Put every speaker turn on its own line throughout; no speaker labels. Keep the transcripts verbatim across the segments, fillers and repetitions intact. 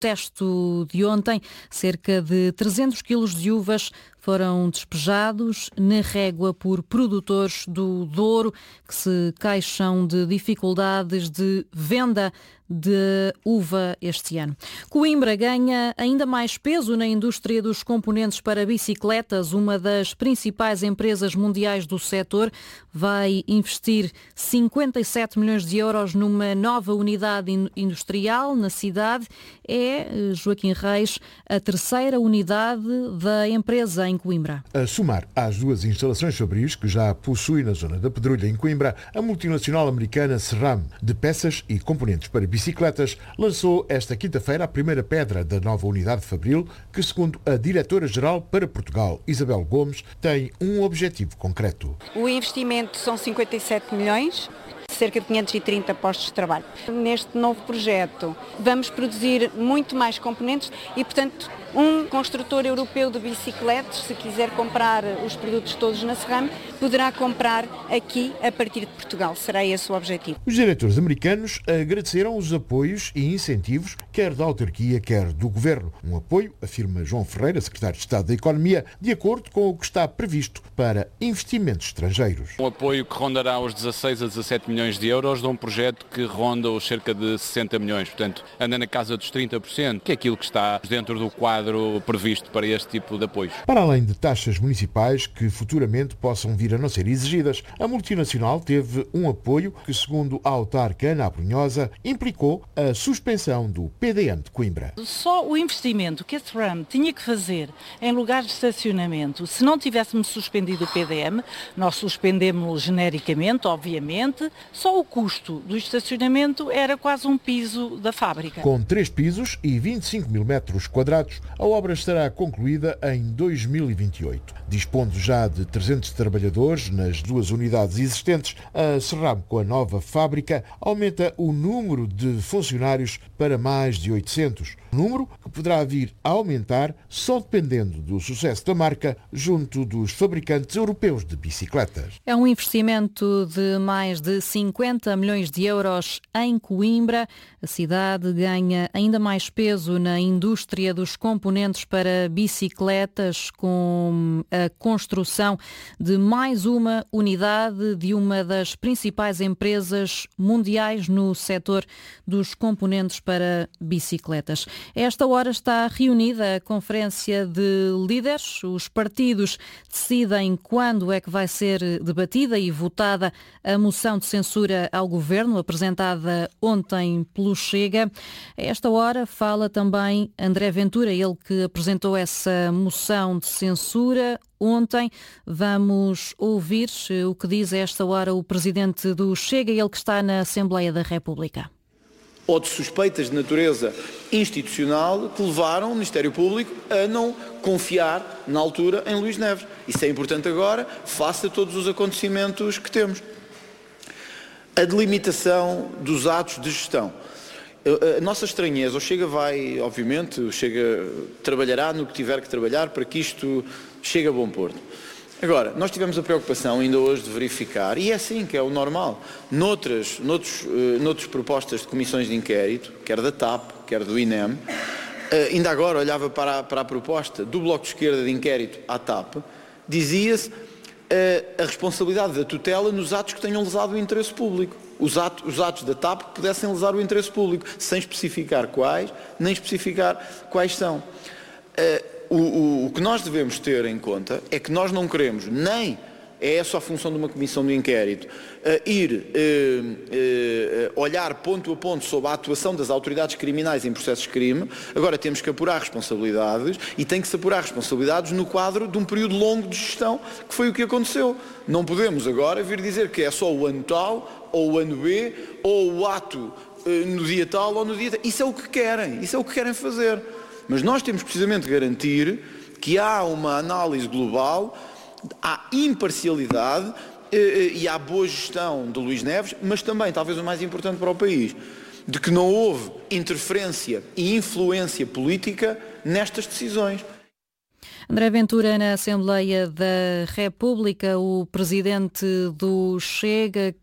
protesto de ontem, cerca de trezentos quilos de uvas foram despejados na régua por produtores do Douro que se queixam de dificuldades de venda de uva este ano. Coimbra ganha ainda mais peso na indústria dos componentes para bicicletas. Uma das principais empresas mundiais do setor vai investir cinquenta e sete milhões de euros numa nova unidade industrial na cidade. É, Joaquim Reis, a terceira unidade da empresa em Coimbra.
A somar às duas instalações fabris que já possui na zona da Pedrulha, em Coimbra, a multinacional americana Serram, de peças e componentes para bicicletas, lançou esta quinta-feira a primeira pedra da nova unidade fabril, que, segundo a diretora-geral para Portugal, Isabel Gomes, tem um objetivo concreto.
O investimento são cinquenta e sete milhões. Cerca de quinhentos e trinta postos de trabalho. Neste novo projeto vamos produzir muito mais componentes e, portanto, um construtor europeu de bicicletas, se quiser comprar os produtos todos na Serram, poderá comprar aqui a partir de Portugal. Será esse o objetivo.
Os diretores americanos agradeceram os apoios e incentivos, quer da autarquia, quer do governo. Um apoio, afirma João Ferreira, secretário de Estado da Economia, de acordo com o que está previsto para investimentos estrangeiros.
Um apoio que rondará os dezasseis a dezassete milhões de euros de um projeto que ronda os cerca de sessenta milhões, portanto, anda na casa dos trinta por cento, que é aquilo que está dentro do quadro previsto para este tipo de apoios.
Para além de taxas municipais que futuramente possam vir a não ser exigidas, a multinacional teve um apoio que, segundo a autarca Ana Abrunhosa, implicou a suspensão do P D M de Coimbra.
Só o investimento que a Serram tinha que fazer em lugares de estacionamento, se não tivéssemos suspendido o P D M, nós suspendemos-lo genericamente, obviamente, só o custo do estacionamento era quase um piso da fábrica.
Com três pisos e vinte e cinco mil metros quadrados, a obra estará concluída em dois mil e vinte e oito. Dispondo já de trezentos trabalhadores nas duas unidades existentes, a Serram, com a nova fábrica, aumenta o número de funcionários para mais de oitocentos. Número que poderá vir a aumentar só dependendo do sucesso da marca junto dos fabricantes europeus de bicicletas.
É um investimento de mais de cinquenta milhões de euros em Coimbra. A cidade ganha ainda mais peso na indústria dos componentes para bicicletas com a construção de mais uma unidade de uma das principais empresas mundiais no setor dos componentes para bicicletas. A esta hora está reunida a Conferência de Líderes. Os partidos decidem quando é que vai ser debatida e votada a moção de censura ao Governo, apresentada ontem pelo Chega. A esta hora fala também André Ventura, ele que apresentou essa moção de censura ontem. Vamos ouvir o que diz a esta hora o presidente do Chega, ele que está na Assembleia da República.
Ou de suspeitas de natureza institucional que levaram o Ministério Público a não confiar, na altura, em Luís Neves. Isso é importante agora, face a todos os acontecimentos que temos. A delimitação dos atos de gestão. A nossa estranheza, o Chega vai, obviamente, o Chega trabalhará no que tiver que trabalhar para que isto chegue a bom porto. Agora, nós tivemos a preocupação ainda hoje de verificar, e é assim que é o normal, noutras, noutros, noutras propostas de comissões de inquérito, quer da T A P, quer do I N E M, ainda agora olhava para a, para a proposta do Bloco de Esquerda de inquérito à T A P, dizia-se a, a responsabilidade da tutela nos atos que tenham lesado o interesse público. Os atos, os atos da T A P que pudessem lesar o interesse público, sem especificar quais, nem especificar quais são. O, o, o que nós devemos ter em conta é que nós não queremos, nem é essa a função de uma comissão de inquérito, uh, ir uh, uh, olhar ponto a ponto sobre a atuação das autoridades criminais em processos de crime. Agora temos que apurar responsabilidades e tem que se apurar responsabilidades no quadro de um período longo de gestão, que foi o que aconteceu. Não podemos agora vir dizer que é só o ano tal, ou o ano B, ou o ato uh, no dia tal ou no dia tal. Isso é o que querem, isso é o que querem fazer. Mas nós temos precisamente de garantir que há uma análise global, há imparcialidade eh, e há boa gestão de Luís Neves, mas também, talvez o mais importante para o país, de que não houve interferência e influência política nestas decisões.
André Ventura na Assembleia da República, o presidente do Chega,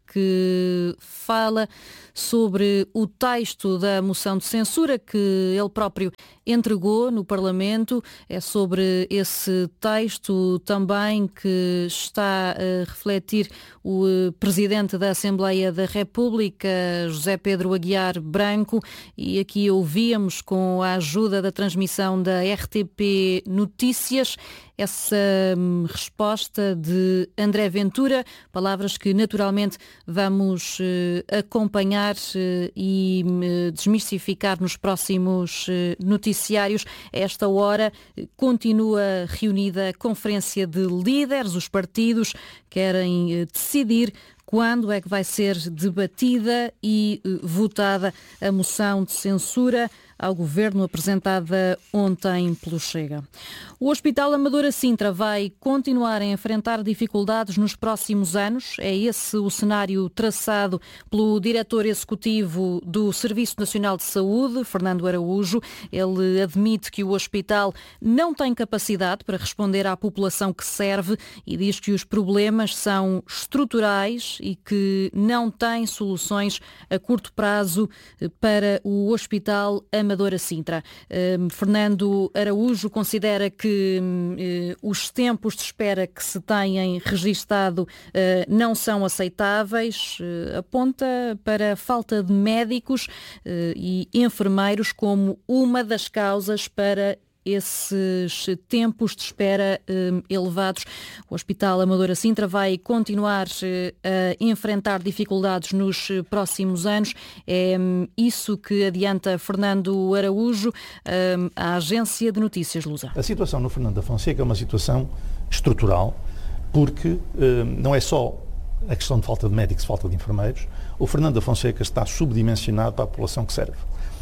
que fala sobre o texto da moção de censura que ele próprio entregou no Parlamento. É sobre esse texto também que está a refletir o Presidente da Assembleia da República, José Pedro Aguiar Branco, e aqui ouvíamos, com a ajuda da transmissão da R T P Notícias, essa hum, resposta de André Ventura, palavras que naturalmente vamos eh, acompanhar eh, e eh, desmistificar nos próximos eh, noticiários. A esta hora eh, continua reunida a Conferência de Líderes. Os partidos querem eh, decidir quando é que vai ser debatida e eh, votada a moção de censura ao Governo apresentada ontem pelo Chega. O Hospital Amadora Sintra vai continuar a enfrentar dificuldades nos próximos anos. É esse o cenário traçado pelo diretor executivo do Serviço Nacional de Saúde, Fernando Araújo. Ele admite que o hospital não tem capacidade para responder à população que serve e diz que os problemas são estruturais e que não tem soluções a curto prazo para o Hospital Amadora Sintra. Uh, Fernando Araújo considera que uh, os tempos de espera que se têm registado uh, não são aceitáveis. Uh, aponta para a falta de médicos uh, e enfermeiros como uma das causas para esses tempos de espera eh, elevados. O Hospital Amadora Sintra vai continuar eh, a enfrentar dificuldades nos próximos anos. É isso que adianta Fernando Araújo, eh, à Agência de Notícias Lusa.
A situação no Fernando da Fonseca é uma situação estrutural, porque eh, não é só a questão de falta de médicos, falta de enfermeiros. O Fernando da Fonseca está subdimensionado para a população que serve.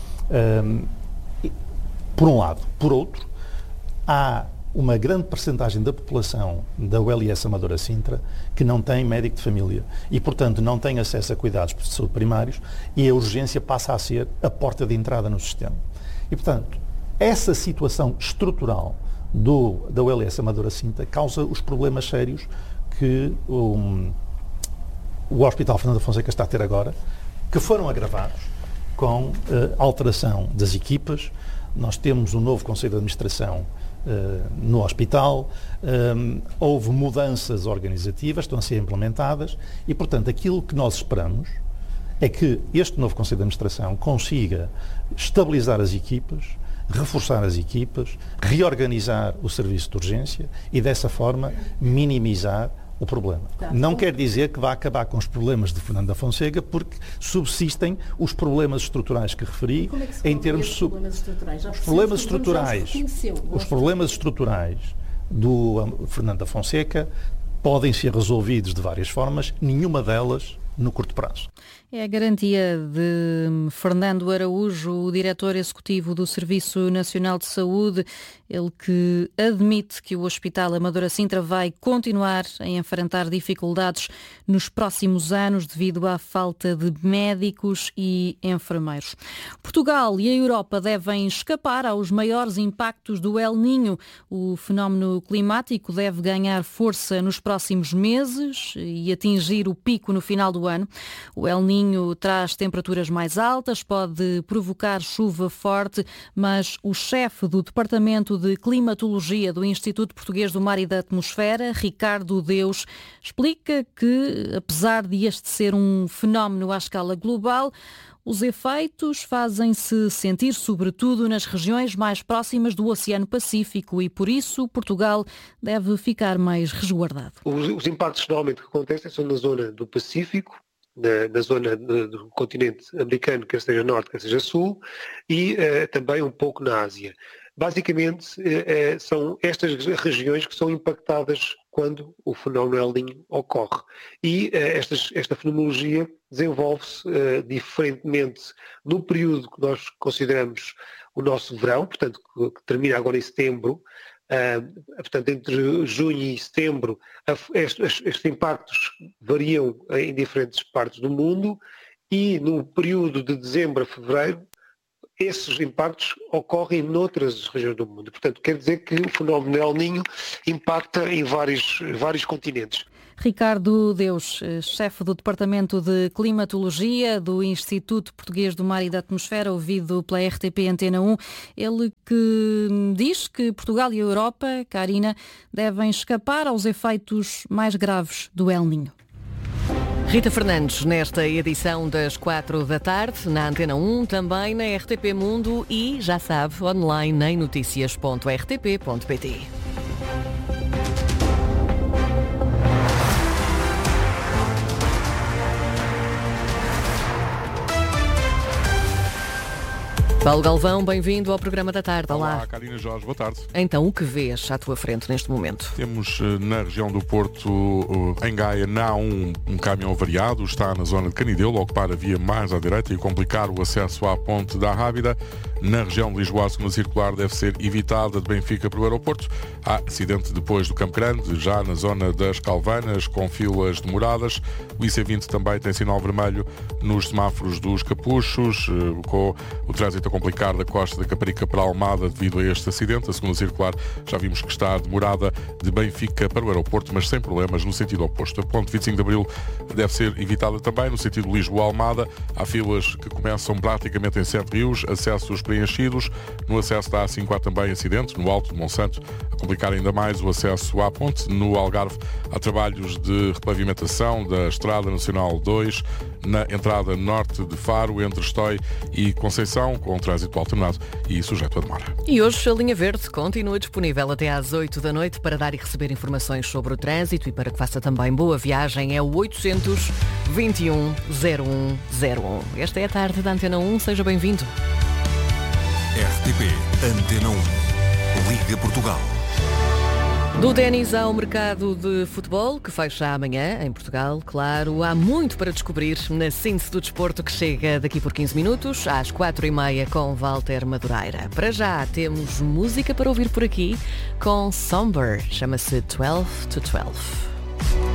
Um, Por um lado. Por outro, há uma grande percentagem da população da U L S Amadora Sintra que não tem médico de família e, portanto, não tem acesso a cuidados de saúde primários, e a urgência passa a ser a porta de entrada no sistema. E, portanto, essa situação estrutural do, da U L S Amadora Sintra causa os problemas sérios que um, o Hospital Fernando da Fonseca está a ter agora, que foram agravados com a alteração das equipas. Nós temos um novo Conselho de Administração uh, no hospital, um, houve mudanças organizativas, estão a ser implementadas e, portanto, aquilo que nós esperamos é que este novo Conselho de Administração consiga estabilizar as equipas, reforçar as equipas, reorganizar o serviço de urgência e, dessa forma, minimizar o problema. Tá. Não quer dizer que vá acabar com os problemas de Fernando da Fonseca, porque subsistem os problemas estruturais que referi.
Como é que se
em termos
os problemas estruturais? Já
os problemas estruturais, os problemas estruturais do Fernando da Fonseca podem ser resolvidos de várias formas, nenhuma delas no curto prazo.
É a garantia de Fernando Araújo, o diretor executivo do Serviço Nacional de Saúde, ele que admite que o Hospital Amadora Sintra vai continuar a enfrentar dificuldades nos próximos anos devido à falta de médicos e enfermeiros. Portugal e a Europa devem escapar aos maiores impactos do El Niño. O fenómeno climático deve ganhar força nos próximos meses e atingir o pico no final do ano. O El Niño traz temperaturas mais altas, pode provocar chuva forte, mas o chefe do Departamento de Climatologia do Instituto Português do Mar e da Atmosfera, Ricardo Deus, explica que, apesar de este ser um fenómeno à escala global, os efeitos fazem-se sentir sobretudo nas regiões mais próximas do Oceano Pacífico e, por isso, Portugal deve ficar mais resguardado.
Os, os impactos normalmente que acontecem são na zona do Pacífico, Na, na zona do continente americano, quer seja norte, quer seja sul, e uh, também um pouco na Ásia. Basicamente, uh, são estas regiões que são impactadas quando o fenómeno El Niño ocorre. E uh, estas, esta fenomenologia desenvolve-se uh, diferentemente no período que nós consideramos o nosso verão, portanto, que, que termina agora em setembro. Uh, portanto, entre junho e setembro, estes, estes impactos variam em diferentes partes do mundo, e no período de dezembro a fevereiro, esses impactos ocorrem noutras regiões do mundo. Portanto, quer dizer que o fenómeno El Niño impacta em vários, vários continentes.
Ricardo Deus, chefe do Departamento de Climatologia do Instituto Português do Mar e da Atmosfera, ouvido pela R T P Antena um, ele que diz que Portugal e a Europa, Karina, devem escapar aos efeitos mais graves do El Niño.
Rita Fernandes, nesta edição das quatro da tarde, na Antena um, também na R T P Mundo e, já sabe, online em notícias ponto r t p ponto p t. Paulo Galvão, bem-vindo ao programa da tarde. Olá.
Olá, Karina Jorge, boa tarde.
Então, o que vês à tua frente neste momento?
Temos na região do Porto, em Gaia, não um, um caminhão variado, está na zona de Canidelo, a ocupar a via mais à direita e complicar o acesso à ponte da Rábida. Na região de Lisboa, a segunda circular deve ser evitada de Benfica para o aeroporto. Há acidente depois do Campo Grande, já na zona das Calvanas, com filas demoradas. O I C vinte também tem sinal vermelho nos semáforos dos Capuchos, com o trânsito a complicar da Costa da Caparica para a Almada devido a este acidente. A segunda circular já vimos que está demorada de Benfica para o aeroporto, mas sem problemas no sentido oposto. A ponte vinte e cinco de Abril deve ser evitada também no sentido Lisboa-Almada. Há filas que começam praticamente em Sete Rios, acessos preenchidos. No acesso da A cinco há também acidentes, no Alto de Monsanto, a complicar ainda mais o acesso à ponte. No Algarve há trabalhos de repavimentação da Estrada Nacional dois, na entrada norte de Faro, entre Estói e Conceição, com trânsito alternado e sujeito a demora.
E hoje a Linha Verde continua disponível até às oito da noite para dar e receber informações sobre o trânsito e para que faça também boa viagem. É o oitocentos, vinte e um, zero um zero um. Esta é a tarde da Antena um, seja bem-vindo.
R T P Antena um. Liga Portugal.
Do ténis ao mercado de futebol, que fecha amanhã em Portugal, claro, há muito para descobrir na síntese do desporto que chega daqui por quinze minutos, às quatro e meia com Walter Madureira. Para já temos música para ouvir por aqui com Somber, chama-se twelve to twelve.